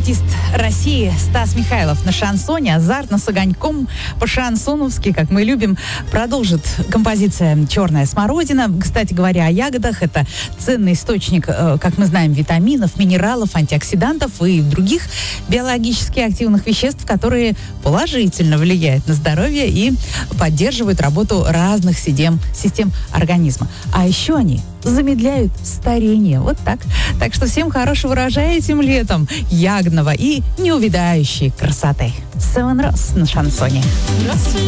артист России Стас Михайлов на шансоне, азартно с огоньком, по-шансоновски, как мы любим, продолжит композиция «Черная смородина». Кстати говоря, о ягодах, это ценный источник, как мы знаем, витаминов, минералов, антиоксидантов и других биологически активных веществ, которые положительно влияют на здоровье и поддерживают работу разных систем организма. А еще они замедляют старение. Вот так. Так что всем хорошего урожая этим летом, ягодного и неувядающей красоты. Seven Rose на шансоне.